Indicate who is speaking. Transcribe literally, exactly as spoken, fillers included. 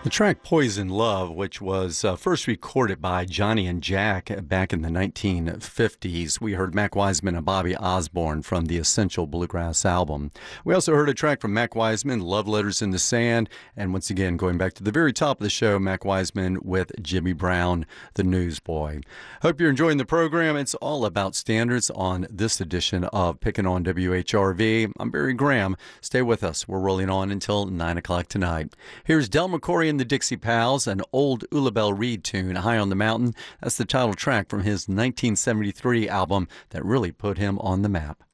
Speaker 1: The track Poison Love, which was uh, first recorded by Johnny and Jack back in the nineteen fifties. We heard Mac Wiseman and Bobby Osborne from the Essential Bluegrass album. We also heard a track from Mac Wiseman, Love Letters in the Sand. And once again, going back to the very top of the show, Mac Wiseman with Jimmy Brown, the Newsboy. Hope you're enjoying the program. It's all about standards on this edition of Picking on W H R V. I'm Barry Graham. Stay with us. We're rolling on until nine o'clock tonight. Here's Del McCoury and the Dixie Pals, an old Ula Belle Reed tune, High on the Mountain. That's the title track from his nineteen seventy-three album that really put him on the map.